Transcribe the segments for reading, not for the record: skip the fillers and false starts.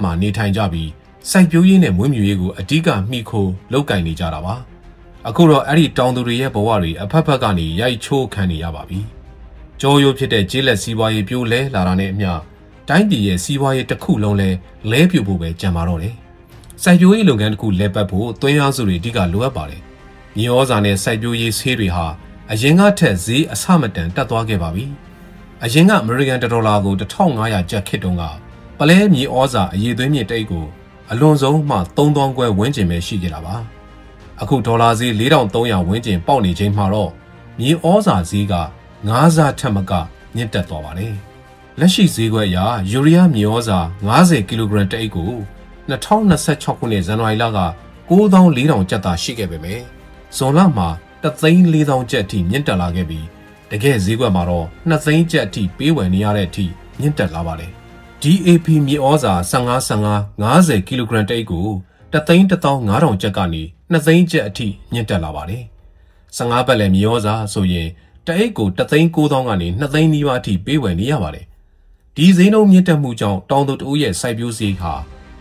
မှာနေထိုင်ကြပြီးစိုက်ပျိုးရေးနဲ့မွေးမြူရေးကိုအဓိကမှီခိုလုပ်ကိုင်နေကြတာပါအခုတော့အဲ့ဒီတောင်သူတွေရဲ့ဘဝတွေအဖက်ဖက်ကနေရိုက်ချိုးခံနေရပါပြီကြောရိုးဖြစ်တဲ့ကျေးလက်စီးပွားရေးပြိုလဲလာတာနဲ့အမျှတိုင်းပြည်ရဲ့စီးပွားရေးတစ်ခုလုံးလဲပြိုဖို့ပဲကြံပါတော့တယ်စိုက်ပျိုးရေးလုပ်ငန်းတစ်ခုလဲပတ်ဖို့သွင်းအားစုတွေအဓိကလိုအပ်ပါတယ်မြေဩဇာနဲ့စိုက်ပျိုးရေးဆေးတွေဟာအရင်ကထက်ဈေးအဆမတန်တက်သွားခဲ့ပါပြီအရင်ကအမေရိကန်ဒေါ်လာကို1500ကျပ်ခေတ်တုန်းကပလဲမြေဩဇာအရေးသွင်းမြင့်တိတ်ကိုအလွန်ဆုံးမှ3000ကျွဲဝန်းကျင်ပဲရှိခဲ့တာပါအခုဒေါ်လာဈေး4300ဝန်းကျင်ပေါက်နေချိန်မှာတော့မြေဩဇာဈေးက9ဆထက်မကမြင့်တက်သွားပါတယ်လက်ရှိဈေးကွက်အရယူရီးယားမြေဩဇာ50ကီလိုဂရမ်တိတ်ကို2026ခုနှစ်ဇန်နဝါရီလက9400ကျပ်သာရှိခဲ့ပေမယ့်ဇွန်လမှာ1,400,000ကျပ်အထိမြင့်တက်လာခဲ့ပြီးတကယ်ဈေးကွက်မှာတော့2,000,000ကျပ်အထိပေးဝယ်နေရတဲ့အထိမြင့်တက်လာပါတယ်။ DAP မြေဩဇာ50ကီလိုဂရမ်တိတ်ကို1,15,000ကျပ်ကနေ2,000,000ကျပ်အထိမြင့်တက်လာပါတယ်။15ပတ်လည်မြေဩဇာဆိုရင်တအိတ်ကို1,900,000ကနေ2,000,000နီးပါးအထိပေးဝယ်နေရပါတယ်။ဒီဈေးနှုန်းမြင့်တက်မှုကြောင့်တောင်သူတဦးရဲ့စိုက်ပျိုးဈေးဟာ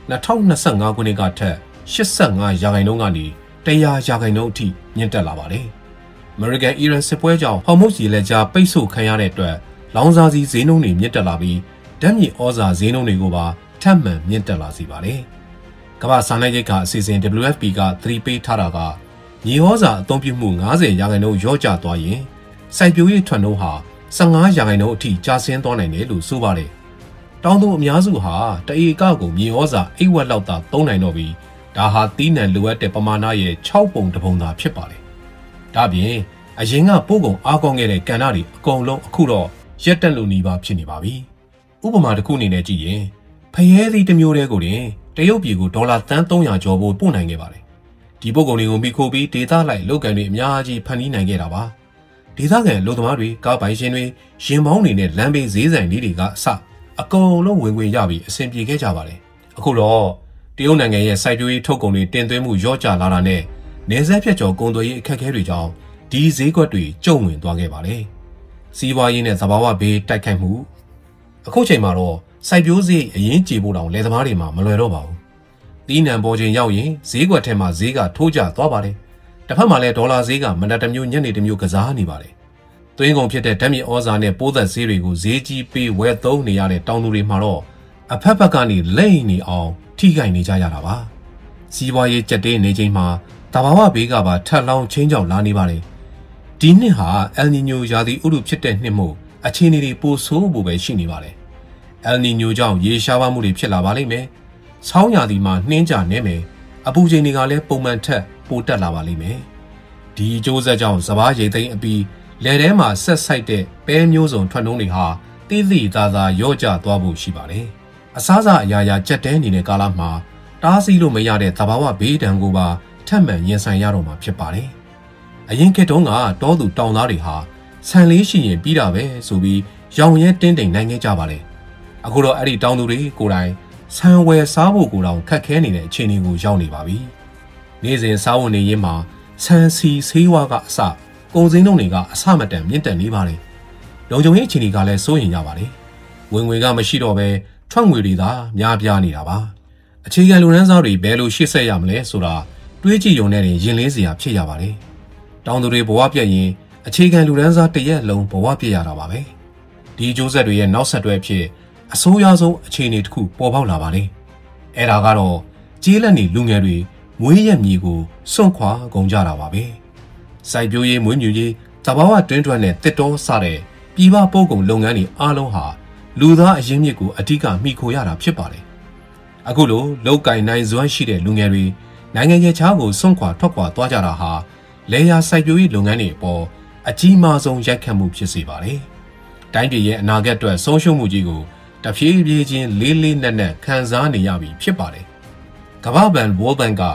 2025ခုနှစ်ကထက်85%ကနေ100%အထိမြင့်တက်လာပါတယ်။ American Iran စစ်ပွဲကြောင့်ဟော်မုတ်ရေလက်ကြားပိတ်ဆို့ခံရတဲ့အတွက်လောင်စာဆီဈေးနှုန်းတွေမြင့်တက်လာပြီးဓာတ်မြေဩဇာဈေးနှုန်းတွေကိုပါထပ်မံမြင့်တက်လာစေပါတယ်။ကမ္ဘာစားနပ်ရိက္ခာအစီအစဉ် WFP ကသတိပေးထားတာကမြေဩဇာအသုံးပြုမှု90%လျော့ကျသွားရင်စိုက်ပျိုးရေးထွက်နှုန်းဟာ15%အထိကျဆင်းသွားနိုင်တယ်လို့ဆိုပါတယ်။တောင်သူအများစုဟာတဧကကိုမြေဩဇာအိတ်ဝက်လောက်သာသုံးနိုင်တော့ပြီးဒါဟာတီးနှံလိုအပ်တဲ့ပမာဏရဲ့6ပုံတစ်ပုံသာဖြစ်ပါတယ်။ဒါပြင်အရင်ကပို့ကုန်အားကောင်းခဲ့တဲ့ကဏ္ဍတွေအကုန်လုံးအခုတော့ရက်တက်လို့နေပါဖြစ်နေပါပြီ။ဥပမာတစ်ခုအနေနဲ့ကြည့်ရင်ဖရဲသီးတစ်မျိုးတည်းကိုတင်တရုတ်ပြည်ကိုဒေါ်လာသန်း300ကျော်ဖို့ပို့နိုင်ခဲ့ပါတယ်။ဒီပို့ကုန်တွေကိုမိခိုပြီးဒေသလိုက်လုပ်ကန်တွေအများကြီးဖန်တီးနိုင်ခဲ့တာပါ။ဒေသခံလူသမားတွေကားပိုင်ရှင်တွေရင်ပေါင်းတွေနဲ့လမ်းဘေးဈေးဆိုင်တွေကအစအကုန်လုံးဝင်ခွင့်ရပြီးအဆင်ပြေခဲ့ကြပါတယ်။အခုတော့တရုတ်နိုင်ငံရဲ့စိုက်ပျိုးရေးထုတ်ကုန်တွေတင်သွင်းမှုလျော့ကျလာတာနဲ့နယ်စပ်ဖြတ်ကျော်ကုန်သွယ်ရေးအခက်အခဲတွေကြောင့်ဒီဈေးကွက်တွေကျုံဝင်သွားခဲ့ပါတယ်။စီးပွားရေးနဲ့သဘာဝဘေးတိုက်ခိုက်မှုအခုချိန်မှာတော့စိုက်ပျိုးဈေးအရင်ကြေဖို့တောင်လယ်သမားတွေမှာမလွယ်တော့ပါဘူး။တီးနှံပေါ်ချိန်ရောက်ရင်ဈေးကွက်ထဲမှာဈေးကထိုးကျသွားပါတယ်။တစ်ဖက်မှာလည်းဒေါ်လာဈေးကမနက်တစ်မျိုးညနေတစ်မျိုးကစားနေပါတယ်။သွင်းကုန်ဖြစ်တဲ့ဓာတ်မြေဩဇာနဲ့ပိုးသက်ဈေးတွေကိုဈေးကြီးပေးဝယ်သုံးနေရတဲ့တောင်သူတွေမှာတော့အဖက်ဖက်ကနေလိမ့်နေအောင်ထိခိုက်နေကြရတာပါစီးပွားရေးကြက်တဲနေချိန်မှာတဘာဝဘေးကပါထပ်လောင်းချင်းကြောင်လာနေပါတယ်ဒီနှစ်ဟာအယ်နီညိုရာသီဥတုဖြစ်တဲ့နှစ်မို့အခြေအနေတွေပိုဆိုးဖို့ပဲရှိနေပါတယ်အယ်နီညိုကြောင့်ရေရှားပါမှုတွေဖြစ်လာပါလိမ့်မယ်ဆောင်းရာသီမှာနှင်းကြနေမယ်အပူချိန်တွေကလည်းပုံမှန်ထက်ပိုတက်လာပါလိမ့်မယ်ဒီအကျိုးဆက်ကြောင့်စပားရိတ်သိမ်းအပြီးလယ်ထဲမှာဆက်ဆိုင်တဲ့ပဲမျိုးစုံထွက်နှုန်းတွေဟာတိတိသားသားရော့ကျသွားဖို့ရှိပါတယ်အစားအရာရာကြက်တဲနေတဲ့ကာလမှာတားဆီးလို့မရတဲ့သဘာဝဘေးဒဏ်ကိုပါထပ်မံရင်ဆိုင်ရတော့မှာဖြစ်ပါတယ်။အရင်ခေတ်တုန်းကတောသူတောင်သားတွေဟာဆန်လေးရှိရင်ပြီးတာပဲဆိုပြီးရောင်ရဲတင်းတိမ်နိုင်ခဲ့ကြပါတယ်။အခုတော့အဲ့ဒီတောင်သူတွေကိုယ်တိုင်ဆန်ဝယ်စားဖို့ကိုယ်တောင်ခက်ခဲနေတဲ့အခြေအနေကိုရောက်နေပါပြီ။နေ့စဉ်စားဝတ်နေရေးမှာဆန်စီဆေးဝါးကအစကုန်စည်နှုန်းတွေကအဆမတန်မြင့်တက်နေပါတယ်။လုံခြုံရေးအခြေအနေကလည်းစိုးရိမ်ရပါတယ်။ဝင်ငွေကမရှိတော့ပဲထွက်ငွေတွေသာများပြားနေတာပါအခြေခံလူရန်စားတွေဘယ်လိုရှေ့ဆက်ရမလဲဆိုတာတွေးကြည့်ရုံနဲ့ရင်လေးစရာဖြစ်ရပါတယ်တောင်သူတွေဘဝပြတ်ရင်အခြေခံလူရန်စားတရက်လုံးဘဝပြတ်ရတာပါပဲဒီအကျိုးဆက်တွေရဲ့နောက်ဆက်တွဲဖြစ်အဆိုးရွားဆုံးအခြေအနေတစ်ခုပေါ်ပေါက်လာပါတယ်အဲ့ဒါကတော့ကြေးလက်နေလူငယ်တွေမွေးရမြေကိုစွန့်ခွာကုန်ကြတာပါပဲစိုက်ပျိုးရေးမွေးမြူရေးသဘာဝတွင်းထွက်နဲ့တစ်တောစတဲ့ပြည်ပပို့ကုန်လုပ်ငန်းတွေအားလုံးဟာလူသားအရင်းမြစ်ကိုအဓိကမှီခိုရတာဖြစ်ပါတယ်။အခုလိုလောက်ကင်နိုင်စွမ်းရှိတဲ့လူငယ်တွေနိုင်ငံရဲ့ခြားကိုစွန့်ခွာထွက်ခွာသွားကြတာဟာလေယာစိုက်ပျိုးရေးလုပ်ငန်းတွေအပေါ်အကြီးမားဆုံးရိုက်ခတ်မှုဖြစ်စေပါတယ်။တိုင်းပြည်ရဲ့အနာဂတ်အတွက်ဆုံးရှုံးမှုကြီးကိုတဖြည်းဖြည်းချင်းလေးနက်နက်ခံစားနေရပြီဖြစ်ပါတယ်။ကမ္ဘာ့ဘဏ် World Bank က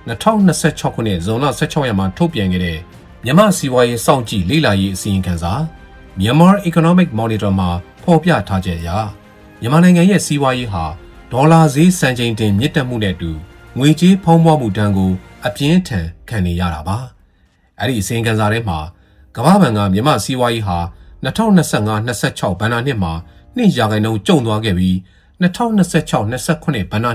2026ခုနှစ်ဇွန်လ16ရက်မှာထုတ်ပြန်ခဲ့တဲ့မြန်မာစီးပွားရေးစောင့်ကြည့်လေ့လာရေးအစီရင်ခံစာ Myanmar Economic Monitor မှာဖော်ပြထားချက်အရမြန်မာနိုင်ငံရဲ့စီးပွားရေးဟာဒေါ်လာဈေးစံချိန်တင်မြင့်တက်မှုနဲ့အတူငွေကြေးဖောင်းပွားမှုတန်းကိုအပြင်းထန်ခံနေရတာပါ။အဲ့ဒီအစီရင်ခံစာထဲမှာကမ္ဘာ့ဘဏ်ကမြန်မာစီးပွားရေးဟာ2025-26ဘဏ္ဍာနှစ်မှာ2%ကျုံသွားခဲ့ပြီး2026-28ဘဏ္ဍာ